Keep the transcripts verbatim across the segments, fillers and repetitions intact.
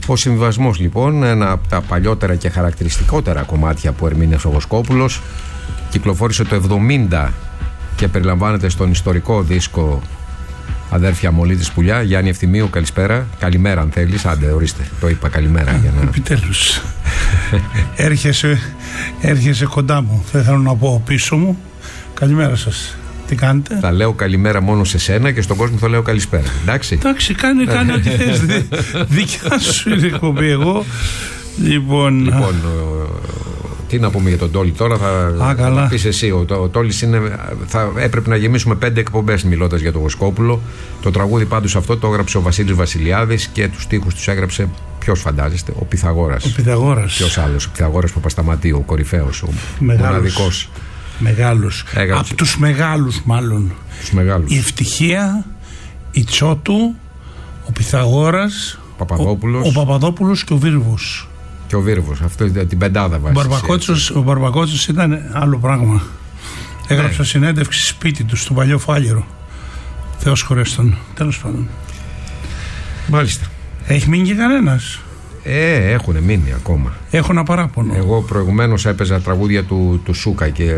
Ο συμβιβασμός λοιπόν, ένα από τα παλιότερα και χαρακτηριστικότερα κομμάτια που ερμήνευσε ο Βοσκόπουλος, κυκλοφόρησε το εβδομήντα και περιλαμβάνεται στον ιστορικό δίσκο Αδέρφια Μολύτης Πουλιά. Γιάννη Ευθυμίου, καλησπέρα. Καλημέρα αν θέλεις. Άντε, ορίστε, το είπα καλημέρα. Για να... Επιτέλους. έρχεσαι, έρχεσαι κοντά μου. Δεν θέλω να πω πίσω μου. Καλημέρα σας. Τι κάνετε? Θα λέω καλημέρα μόνο σε σένα και στον κόσμο θα λέω καλησπέρα. Εντάξει. Εντάξει, κάνε, κάνε ό,τι θες. Δικιά σου είναι εκπομπή. Εγώ. Λοιπόν. Λοιπόν, τι να πούμε για τον Τόλι τώρα, θα, θα πεις εσύ. Ο, ο Τόλις είναι, θα έπρεπε να γεμίσουμε πέντε εκπομπές μιλώντας για τον Βοσκόπουλο. Το τραγούδι πάντως αυτό το έγραψε ο Βασίλης Βασιλιάδης και τους στίχους τους έγραψε, ποιος φαντάζεστε, ο Πυθαγόρας. Ο Πυθαγόρας. Ποιος άλλος, ο Πυθαγόρας Παπασταματίου, ο κορυφαίος, ο μοναδικός. Μεγάλους. Έγραψε. Από τους μεγάλους μάλλον. Τους μεγάλους. Η Ευτυχία, η Τσότου, ο Πυθαγόρας, Παπαδόπουλος. Ο, ο Παπαδόπουλος και ο Βίρβος. Και ο Βίρβος, αυτό την πεντάδα βάζει. Ο Μπαρμπακότσος ήταν άλλο πράγμα. Έγραψε ναι. συνέντευξη σπίτι του, στο παλιό Φάλιρο. Θεός χωρέστον. Τέλος πάντων. Μάλιστα. Έχει μείνει και κανένας? Ε, έχουν μείνει ακόμα. Έχω ένα παράπονο. Εγώ προηγουμένως έπαιζα τραγούδια του, του Σούκα και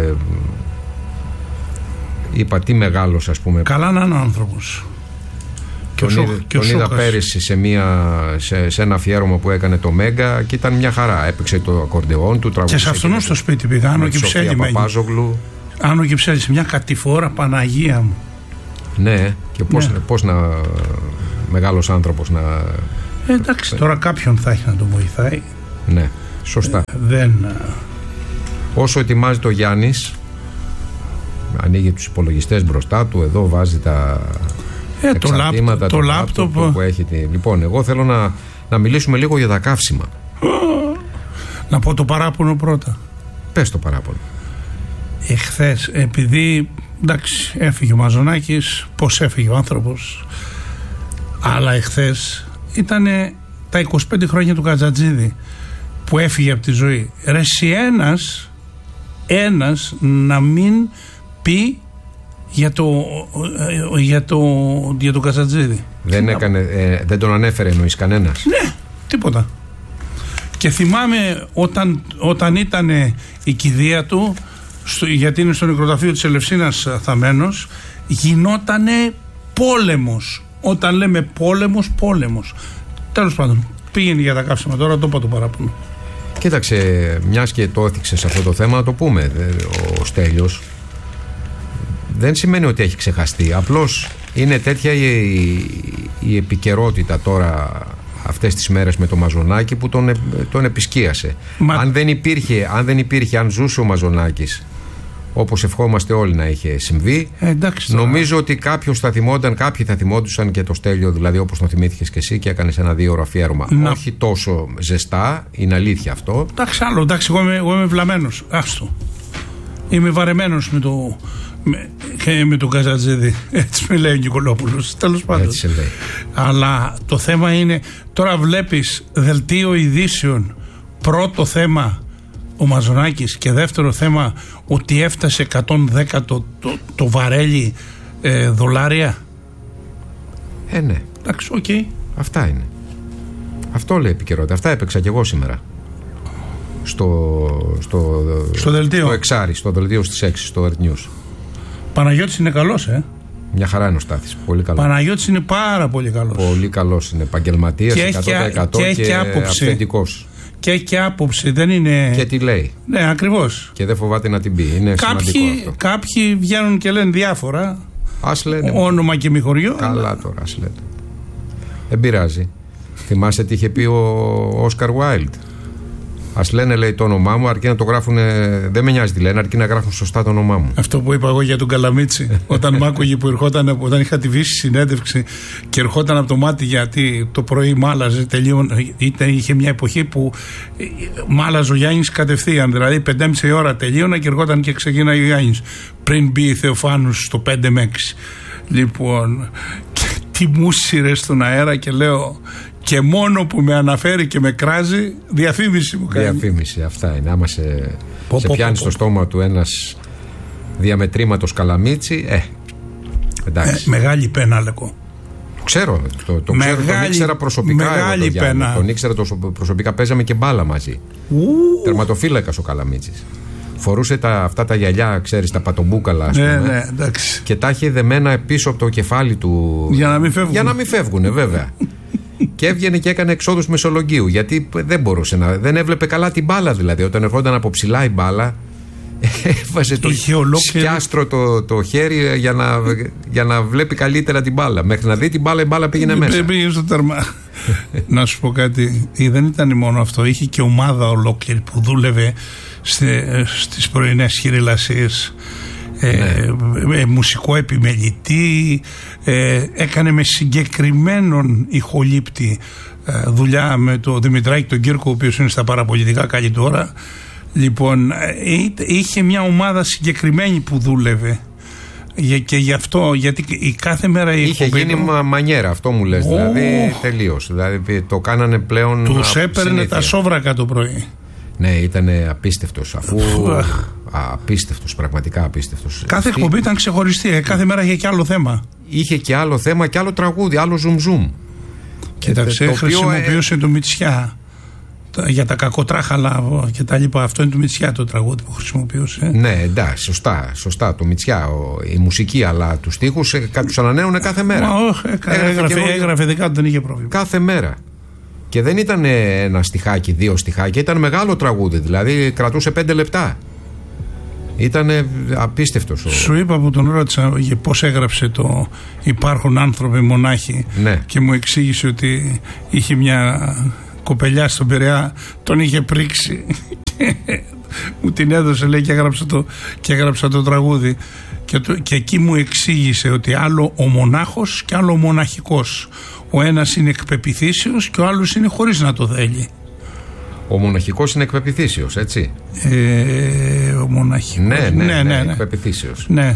είπα τι μεγάλος, ας πούμε. Καλά να είναι ο άνθρωπος. Τον, είδε, τον είδα πέρυσι σε, μια, σε, σε ένα αφιέρωμα που έκανε το Μέγκα και ήταν μια χαρά. Έπαιξε το ακορντεόν του, τραγούδισε. Και σε αυτόν στο σπίτι πήγα, Άνω Κυψέλη. Άνω Κυψέλη, σε μια κατηφόρα, Παναγία μου. Ναι, και πώς, ναι. πώς να. Μεγάλος άνθρωπος να. Ε, εντάξει, τώρα κάποιον θα έχει να τον βοηθάει. Ναι, σωστά. Ε, δεν. Όσο ετοιμάζει το Γιάννης, ανοίγει τους υπολογιστές μπροστά του, εδώ βάζει τα. Ε, το λάπτοπ, το λάπτοπ που έχει. Λοιπόν, εγώ θέλω να, να μιλήσουμε λίγο για τα καύσιμα. Να πω το παράπονο πρώτα. Πες το παράπονο. Εχθές, επειδή εντάξει, έφυγε ο Μαζονάκης, πώς έφυγε ο άνθρωπος, αλλά εχθές ήταν τα είκοσι πέντε χρόνια του Κατζατζίδη που έφυγε από τη ζωή. Ρε εσύ ένας, ένας να μην πει για το, για το, για το Κατζατζίδη. Δεν, έκανε, ε, δεν τον ανέφερε εννοείς κανένας? Ναι, τίποτα. Και θυμάμαι όταν, όταν ήταν η κηδεία του, στο, γιατί είναι στο νεκροταφείο της Ελευσίνας θαμμένος, γινότανε πόλεμος. Όταν λέμε πόλεμος, πόλεμος. Τέλος πάντων, πήγαινε για τα καύσιμα, τώρα το είπα το παράπονο. Κοίταξε, μιας και το έθιξε σε αυτό το θέμα, να το πούμε. Ο Στέλιος δεν σημαίνει ότι έχει ξεχαστεί. Απλώς είναι τέτοια η, η επικαιρότητα τώρα αυτές τις μέρες με το Μαζονάκη που τον, τον επισκίασε. Μα... Αν δεν υπήρχε, αν δεν υπήρχε, αν ζούσε ο Μαζονάκης όπως ευχόμαστε όλοι να είχε συμβεί, ε, εντάξει, νομίζω ότι κάποιος θα θυμόταν, κάποιοι θα θυμόντουσαν και το Στέλιο, δηλαδή όπως τον θυμήθηκες και εσύ και έκανες ένα δύο ώρο αφιέρωμα. Να... Όχι τόσο ζεστά, είναι αλήθεια αυτό. Εντάξει, άλλο, εντάξει, εγώ είμαι, εγώ είμαι βλαμμένος. Άστο. Είμαι βαρεμένος με το. Με, και με τον Κατζατζίδη. Έτσι με λέει ο Νικολόπουλος. Τέλος πάντων. Έτσι λέει. Αλλά το θέμα είναι, τώρα βλέπεις δελτίο ειδήσεων, πρώτο θέμα ο Μαζονάκης και δεύτερο θέμα ότι έφτασε εκατόν δέκα το, το, το βαρέλι ε, δολάρια. Ε, ναι. Εντάξει, οκ. Okay. Αυτά είναι. Αυτό λέει επικαιρότητα. Αυτά έπαιξα κι εγώ σήμερα. Στο, στο, στο δελτίο. Στο εξάρι, στο δελτίο στις έξι, στο Earth News. Παναγιώτης είναι καλός, ε. Μια χαρά είναι ο Στάθης. Πολύ καλό. Παναγιώτης είναι πάρα πολύ καλός. Πολύ καλός είναι. Επαγγελματίας εκατό τοις εκατό και, και, και αυθεντικός. Και έχει και άποψη. Δεν είναι. Και τι λέει. Ναι, ακριβώς. Και δεν φοβάται να την πει. Είναι κάποιοι, σημαντικό αυτό. Κάποιοι βγαίνουν και λένε διάφορα. Ας λένε. Όνομα και μη χωριό. Καλά αλλά... τώρα, ας λέτε. Δεν πειράζει. Θυμάσαι τι είχε πει ο Όσκαρ Βάιλντ. Ας λένε, λέει, το όνομά μου, αρκεί να το γράφουν. Δεν με νοιάζει τι λένε, αρκεί να γράφουν σωστά το όνομά μου. Αυτό που είπα εγώ για τον Καλαμίτσι. Όταν μ' άκουγε που ερχόταν, όταν είχα τη βύση συνέντευξη και ερχόταν από το μάτι, γιατί το πρωί μάλαζε τελείω. Είχε μια εποχή που μάλαζε ο Γιάννης κατευθείαν. Δηλαδή πέντε και μισή ώρα τελείωνα και ερχόταν και ξεκίναγε ο Γιάννης. Πριν μπει η Θεοφάνους στο πέντε με έξι. Λοιπόν, τι μου σειρε στον αέρα και λέω. Και μόνο που με αναφέρει και με κράζει, διαφήμιση μου κάνει. Διαφήμιση, αυτά είναι. Άμα σε, πω, σε πω, πιάνει πω, στο πω. στόμα του ένας διαμετρήματος Καλαμίτσι, ε, εντάξει. Ε, μεγάλη πένα, λέγω. Ξέρω, το, το μεγάλη, ξέρω, τον ήξερα προσωπικά. Μεγάλη εγώ, πένα. Τον ήξερα το, προσωπικά, παίζαμε και μπάλα μαζί. Ου. Τερματοφύλακας ο Καλαμίτσης. Φορούσε τα, αυτά τα γυαλιά, ξέρεις, τα πατομπούκαλα, ας πούμε. Ναι, ναι, εντάξει. Και τα είχε δεμένα πίσω από το κεφάλι του. Για να μην φεύγουν. Για να μην φεύγουνε, βέβαια. Και έβγαινε και έκανε εξόδους Μεσολογγίου. Γιατί δεν μπορούσε να. Δεν έβλεπε καλά την μπάλα, δηλαδή. Όταν ερχόταν από ψηλά η μπάλα, έβαζε το σκιάστρο το, το χέρι για να, για να βλέπει καλύτερα την μπάλα. Μέχρι να δει την μπάλα, η μπάλα πήγαινε μέσα. Πήγαινε στο τερμά. Να σου πω κάτι. Δεν ήταν μόνο αυτό. Είχε και ομάδα ολόκληρη που δούλευε στις πρωινές χειριλασίες. Ναι. Ε, μουσικό επιμελητή, ε, έκανε με συγκεκριμένον ηχολήπτη ε, δουλειά με το Δημητράκη τον Κύρκο, ο οποίος είναι στα παραπολιτικά καλή τώρα. Λοιπόν, ε, είχε μια ομάδα συγκεκριμένη που δούλευε και γι' αυτό, γιατί η κάθε μέρα είχε γίνει μα, μανιέρα, αυτό μου λες, oh. δηλαδή τελείως, δηλαδή το κάνανε πλέον. Τους έπαιρνε συνήθεια. Τα σόβρακα το πρωί. Ναι, ήταν απίστευτος, αφού απίστευτος, πραγματικά απίστευτος. Κάθε Αυτή... εκπομπή ήταν ξεχωριστή, κάθε μέρα είχε και άλλο θέμα. Είχε και άλλο θέμα και άλλο τραγούδι, άλλο zoom-zoom. Κοίταξε, το χρησιμοποιούσε ε... το Μητσιά για τα κακοτράχαλα και τα λοιπά. Αυτό είναι το Μητσιά το τραγούδι που χρησιμοποιούσε. Ναι, εντάξει, σωστά, σωστά το Μητσιά, ο, η μουσική, αλλά τους στίχους τους ανανέωνε κάθε μέρα. Μα, όχι, έγραφε, έγραφε, έγραφε δικά του, δεν είχε πρόβλημα. Κάθε μέρα. Και δεν ήταν ένα στιχάκι, δύο στιχάκια, ήταν μεγάλο τραγούδι, δηλαδή κρατούσε πέντε λεπτά. Ήταν απίστευτος. Σου είπα που τον ρώτησα πώς έγραψε το «Υπάρχουν άνθρωποι μονάχοι», ναι. Και μου εξήγησε ότι είχε μια κοπελιά στον Πειραιά, τον είχε πρίξει και μου την έδωσε, λέει, και έγραψα το, και έγραψα το τραγούδι. Και, το, και εκεί μου εξήγησε ότι άλλο ο μονάχος και άλλο ο μοναχικός. Ο ένας είναι εκ πεποιθήσεως και ο άλλος είναι χωρίς να το θέλει. Ο μοναχικός είναι εκ πεποιθήσεως, έτσι. Ε, ο μοναχικός. Ναι, ναι, ναι, ναι, ναι, εκ πεποιθήσεως. Ναι.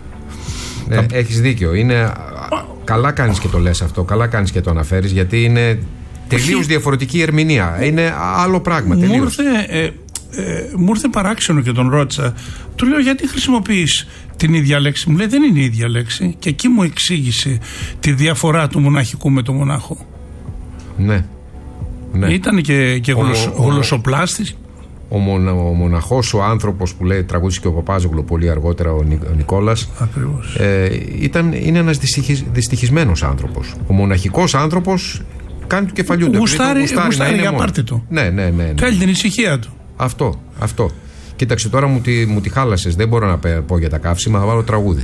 Ναι, θα... Έχεις δίκιο. Είναι... Καλά κάνεις και το λες αυτό. Καλά κάνεις και το αναφέρεις, γιατί είναι τελείως διαφορετική ερμηνεία. Είναι άλλο πράγμα. Μου ήρθε, ε, ε, μου ήρθε παράξενο και τον ρώτησα. Του λέω, γιατί χρησιμοποιείς την ίδια λέξη? Μου λέει, δεν είναι η ίδια λέξη. Και εκεί μου εξήγησε τη διαφορά του μοναχικού με το μονάχο. Ναι. Ναι. Ήταν και, και γλωσσο, ο, γλωσσοπλάστης. Ο, μονα, ο μοναχός, ο άνθρωπος που λέει, τραγούδισε και ο Παπάζογλου πολύ αργότερα, ο, Νι, ο Νικόλας. Ακριβώς. Ε, ήταν, είναι ένας δυστυχισ, δυστυχισμένος άνθρωπος. Ο μοναχικός άνθρωπος κάνει του κεφαλιού του. Γουστάρει, γουστάρει για πάρτι του. Ναι, ναι, ναι, ναι. Θέλει την ησυχία του. Αυτό, αυτό. Κοίταξε, τώρα μου τη, μου τη χάλασες. Δεν μπορώ να πω για τα καύσιμα, θα βάλω τραγούδι.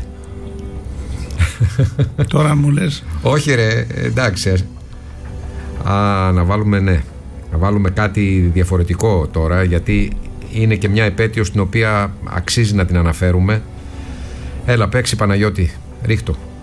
Τώρα μου λες. Όχι ρε, εντάξει. Α, να βάλουμε, ναι. Να βάλουμε κάτι διαφορετικό τώρα, γιατί είναι και μια επέτειος την οποία αξίζει να την αναφέρουμε. Έλα, παίξει Παναγιώτη, ρίχτω.